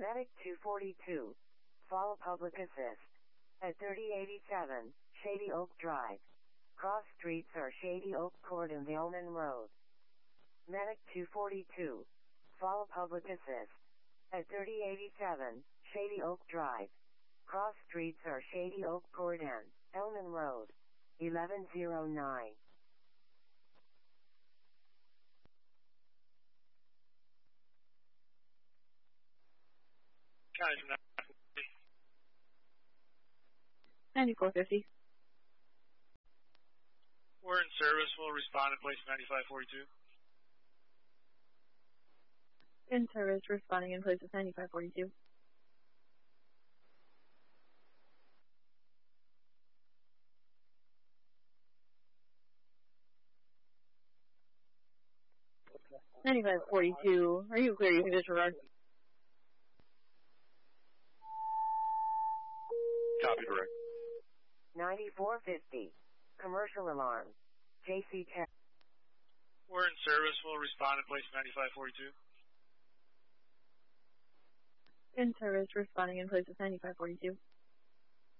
Medic 242. Follow public assist. At 3087, Shady Oak Drive. Cross streets are Shady Oak Court and Vailman Road. Medic 242. Follow public assist. At 3087, Shady Oak Drive. Cross streets are Shady Oak Court and Elman Road. 1109. County from 9450. We're in service. We'll respond in place 9542. In service, responding in place of 9542. Are you clear? You can disregard. Copy, direct. 9450. Commercial alarm. JC 10. We're in service. We'll respond in place 9542. In service, responding in place of 9542.